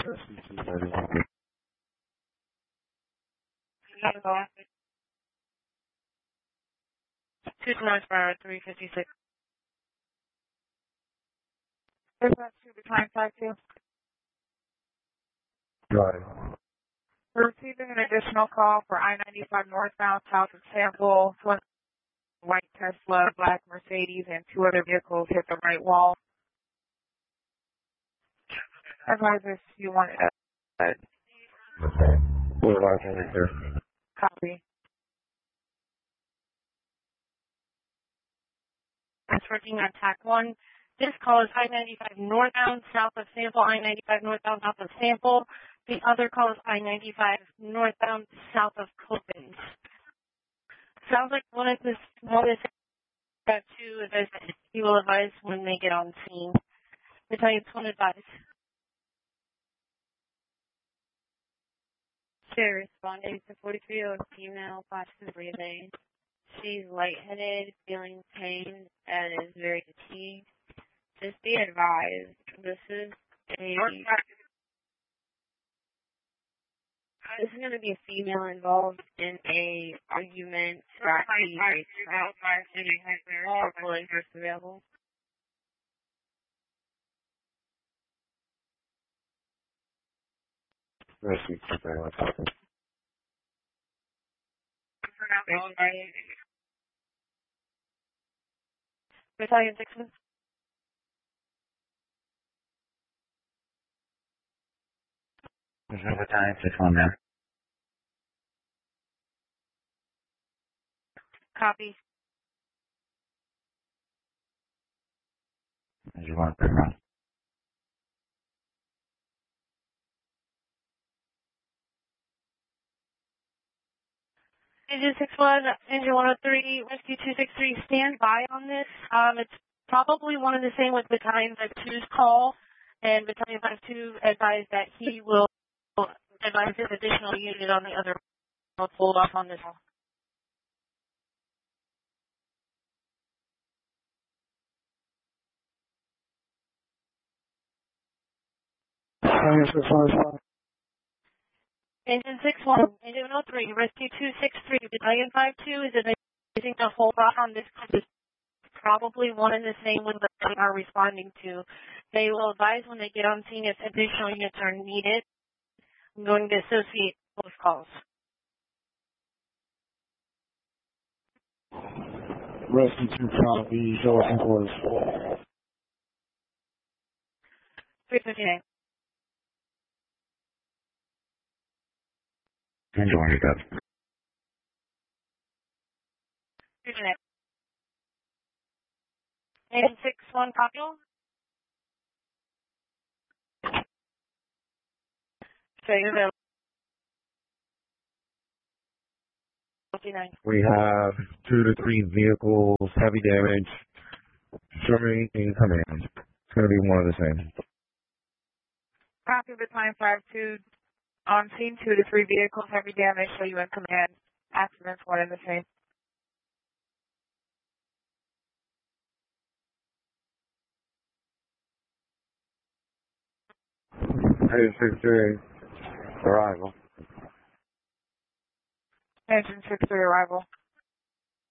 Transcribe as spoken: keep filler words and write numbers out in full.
Two North Road, three fifty-six. There's that two behind five two. Got it. We're receiving an additional call for I ninety-five northbound south of Sample. One white Tesla, black Mercedes, and two other vehicles hit the right wall. Advise if you want it. Okay. We're live over here. Copy. It's working on T A C one. This call is I ninety-five northbound south of Sample, I ninety-five northbound south of Sample. The other call is I ninety-five northbound south of Copens. Sounds like one of this, one is got two, as I said, he will advise when they get on scene. Battalion one advise. Sure, responding to forty-three oh female, possibly breathing. She's lightheaded, feeling pain, and is very fatigued. Just be advised, this is a this is going to be a female involved in a argument. Hopefully, first available. Rescue two thirty-one. Battalion six one. There's no battalion six one now. Copy. As you want to turn around. Engine six one, engine one oh three, rescue two six three, stand by on this. Um, it's probably one and the same with Battalion five two's call, and Battalion five two advised that he will advise his additional unit on the other. I'll hold off on this call. Engine six one, engine one oh three, rescue two six three, Battalion five two is advising to hold off on this call. It's probably one and the same one that they are responding to. They will advise when they get on scene if additional units are needed. I'm going to associate both calls. Rescue two copy, show us in course. three fifty-nine. Engine one, you got. three fifty-nine. Engine six one, copy. So you're available. fifty-nine. We have two to three vehicles, heavy damage. Show me in command. It's going to be one of the same. Copy Battalion five two. On scene, two to three vehicles, heavy damage, show you in command. Accidents, one and the same. Engine six three, arrival. Engine six three, arrival.